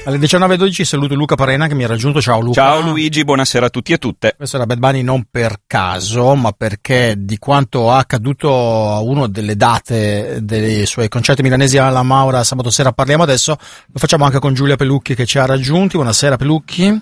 Alle 19:12 saluto Luca Parena che mi ha raggiunto. Ciao Luca. Ciao Luigi, buonasera a tutti e tutte. Questo era Bad Bunny non per caso, ma perché di quanto accaduto a uno delle date dei suoi concerti milanesi alla Maura sabato sera parliamo adesso. Lo facciamo anche con Giulia Pelucchi che ci ha raggiunti. Buonasera Pelucchi.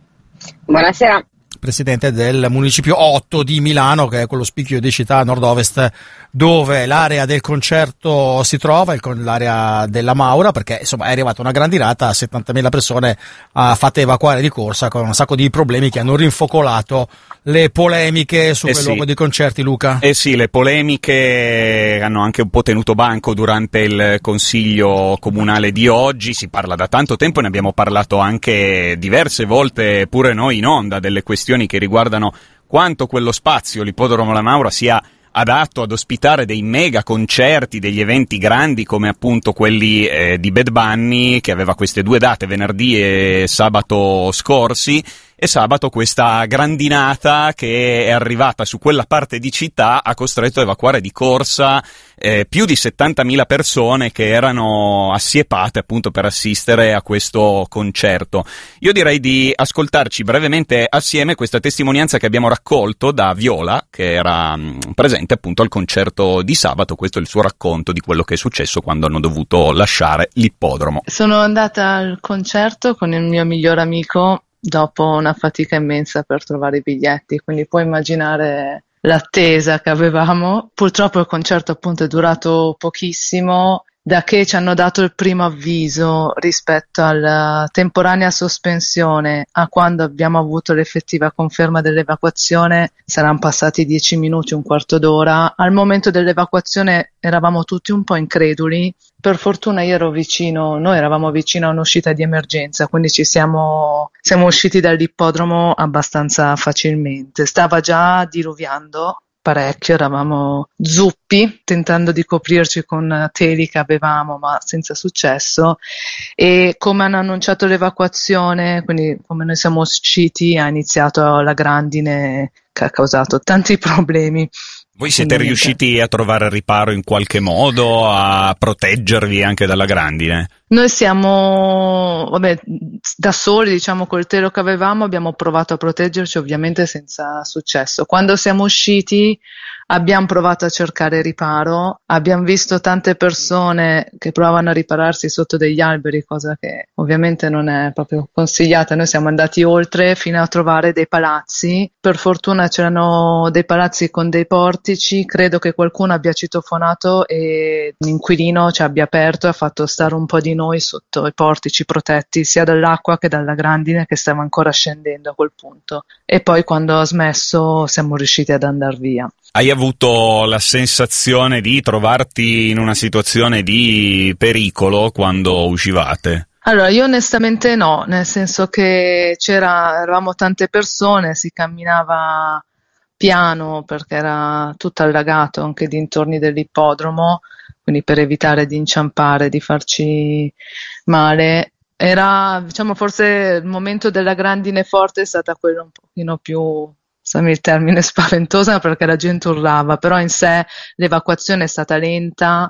Buonasera. Presidente del Municipio 8 di Milano, che è quello spicchio di città nord-ovest dove l'area del concerto si trova, l'area della Maura, perché insomma è arrivata una grandinata, 70.000 persone fatte evacuare di corsa con un sacco di problemi che hanno rinfocolato le polemiche su quel luogo di concerti, Luca. Sì, le polemiche hanno anche un po' tenuto banco durante il consiglio comunale di oggi. Si parla da tanto tempo, ne abbiamo parlato anche diverse volte pure noi in onda, delle questioni che riguardano quanto quello spazio, l'ippodromo La Maura, sia adatto ad ospitare dei mega concerti, degli eventi grandi come appunto quelli di Bad Bunny, che aveva queste due date, venerdì e sabato scorsi, e sabato questa grandinata che è arrivata su quella parte di città ha costretto a evacuare di corsa più di 70.000 persone che erano assiepate appunto per assistere a questo concerto. Io direi di ascoltarci brevemente assieme questa testimonianza che abbiamo raccolto da Viola, che era presente appunto al concerto di sabato. Questo è il suo racconto di quello che è successo quando hanno dovuto lasciare l'ippodromo. Sono andata al concerto con il mio miglior amico dopo una fatica immensa per trovare i biglietti, quindi puoi immaginare l'attesa che avevamo. Purtroppo il concerto appunto è durato pochissimo, da che ci hanno dato il primo avviso rispetto alla temporanea sospensione a quando abbiamo avuto l'effettiva conferma dell'evacuazione saranno passati 10 minuti, un quarto d'ora. Al momento dell'evacuazione eravamo tutti un po' increduli. Per fortuna noi eravamo vicino a un'uscita di emergenza, quindi siamo usciti dall'ippodromo abbastanza facilmente. Stava già diluviando parecchio, eravamo zuppi tentando di coprirci con teli che avevamo, ma senza successo. E come hanno annunciato l'evacuazione, quindi come noi siamo usciti, ha iniziato la grandine che ha causato tanti problemi. Voi siete riusciti a trovare riparo in qualche modo, a proteggervi anche dalla grandine? Noi siamo, da soli, diciamo, col telo che avevamo, abbiamo provato a proteggerci, ovviamente senza successo. Quando siamo usciti abbiamo provato a cercare riparo, abbiamo visto tante persone che provavano a ripararsi sotto degli alberi, cosa che ovviamente non è proprio consigliata. Noi siamo andati oltre fino a trovare dei palazzi. Per fortuna c'erano dei palazzi con dei portici, credo che qualcuno abbia citofonato e un inquilino ci abbia aperto e ha fatto stare un po' di noi sotto i portici protetti sia dall'acqua che dalla grandine che stava ancora scendendo a quel punto. E poi quando ha smesso siamo riusciti ad andare via. Hai avuto la sensazione di trovarti in una situazione di pericolo quando uscivate? Allora, io onestamente no, nel senso che eravamo tante persone, si camminava piano perché era tutto allagato anche dintorni dell'ippodromo, quindi per evitare di inciampare, di farci male. Era, diciamo, forse il momento della grandine forte è stata quello un pochino più, fammi il termine, spaventosa, perché la gente urlava, però in sé l'evacuazione è stata lenta,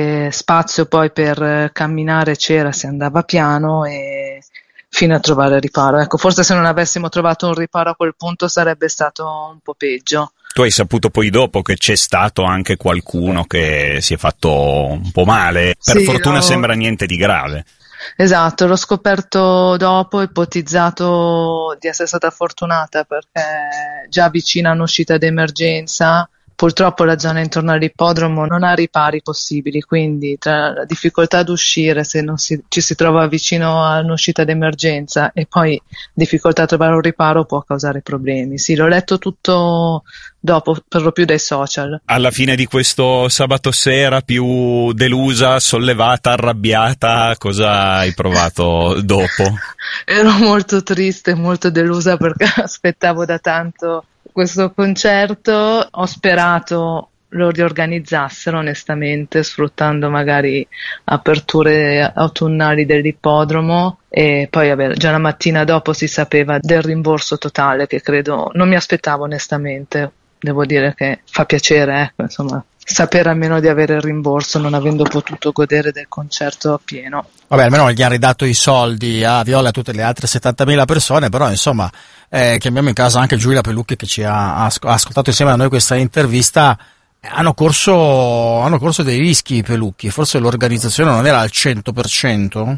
spazio poi per camminare c'era, si andava piano e fino a trovare riparo. Ecco, forse se non avessimo trovato un riparo a quel punto sarebbe stato un po' peggio. Tu hai saputo poi dopo che c'è stato anche qualcuno che si è fatto un po' male, per fortuna sembra niente di grave. Esatto, l'ho scoperto dopo, ipotizzato di essere stata fortunata perché già vicina a un'uscita d'emergenza. Purtroppo la zona intorno all'ippodromo non ha ripari possibili, quindi tra la difficoltà ad uscire se non ci si trova vicino a un'uscita d'emergenza e poi difficoltà a trovare un riparo può causare problemi. Sì, l'ho letto tutto dopo, per lo più dai social. Alla fine di questo sabato sera, più delusa, sollevata, arrabbiata, cosa hai provato dopo? Ero molto triste, molto delusa perché aspettavo da tanto questo concerto. Ho sperato lo riorganizzassero onestamente, sfruttando magari aperture autunnali dell'ippodromo, e poi già la mattina dopo si sapeva del rimborso totale, che credo non mi aspettavo onestamente. Devo dire che fa piacere, insomma, sapere almeno di avere il rimborso, non avendo potuto godere del concerto a pieno. Vabbè, almeno gli hanno ridato i soldi a Viola e a tutte le altre 70.000 persone, però insomma, chiamiamo in casa anche Giulia Pelucchi che ci ha ascoltato insieme a noi questa intervista. Hanno corso dei rischi i Pelucchi, forse l'organizzazione non era al 100%?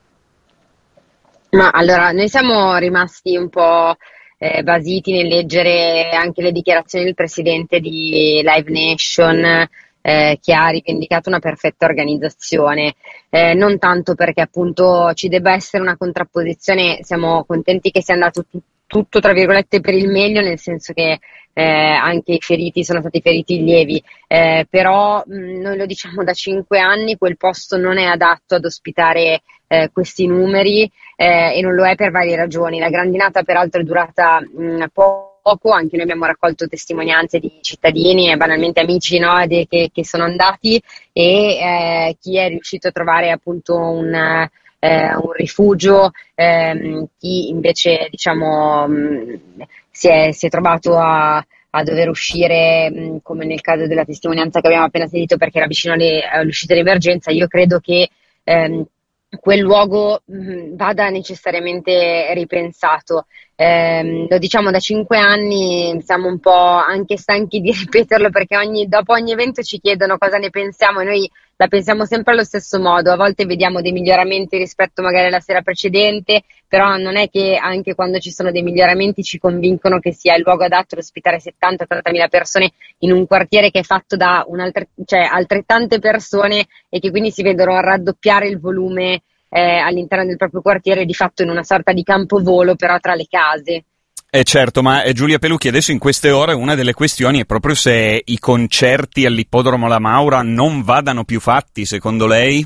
Ma allora, noi siamo rimasti un po' basiti nel leggere anche le dichiarazioni del presidente di Live Nation, che ha rivendicato una perfetta organizzazione, non tanto perché appunto ci debba essere una contrapposizione. Siamo contenti che sia andato tutto tra virgolette per il meglio, nel senso che anche i feriti sono stati feriti lievi, però noi lo diciamo da 5 anni, quel posto non è adatto ad ospitare questi numeri, e non lo è per varie ragioni. La grandinata peraltro è durata poco, anche noi abbiamo raccolto testimonianze di cittadini e banalmente amici, no, che sono andati, e chi è riuscito a trovare appunto un rifugio, chi invece diciamo si è trovato a dover uscire, come nel caso della testimonianza che abbiamo appena sentito, perché era vicino all'uscita d'emergenza. Io credo che quel luogo vada necessariamente ripensato. Lo diciamo da 5 anni, siamo un po' anche stanchi di ripeterlo, perché dopo ogni evento ci chiedono cosa ne pensiamo e noi la pensiamo sempre allo stesso modo. A volte vediamo dei miglioramenti rispetto magari alla sera precedente, però non è che anche quando ci sono dei miglioramenti ci convincono che sia il luogo adatto ad ospitare 70-80.000 persone in un quartiere che è fatto da altrettante persone, e che quindi si vedono raddoppiare il volume all'interno del proprio quartiere, di fatto in una sorta di campovolo però tra le case. Certo, ma Giulia Pelucchi, adesso in queste ore una delle questioni è proprio se i concerti all'Ippodromo La Maura non vadano più fatti, secondo lei?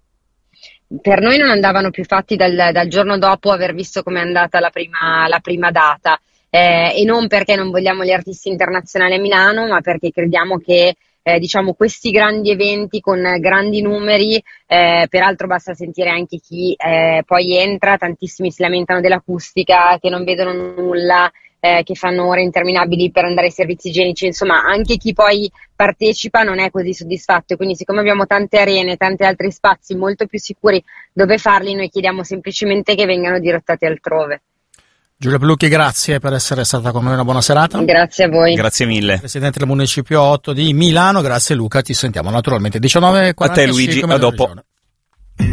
Per noi non andavano più fatti dal giorno dopo aver visto com'è andata la prima data, e non perché non vogliamo gli artisti internazionali a Milano, ma perché crediamo che diciamo questi grandi eventi con grandi numeri, peraltro basta sentire anche chi poi entra, tantissimi si lamentano dell'acustica, che non vedono nulla, che fanno ore interminabili per andare ai servizi igienici, insomma anche chi poi partecipa non è così soddisfatto, e quindi siccome abbiamo tante arene, tanti altri spazi molto più sicuri dove farli, noi chiediamo semplicemente che vengano dirottati altrove. Giulia Pelucchi, grazie per essere stata con noi, una buona serata. Grazie a voi. Grazie mille. Presidente del Municipio 8 di Milano, grazie Luca, ti sentiamo naturalmente 19:45. A te Luigi, a dopo.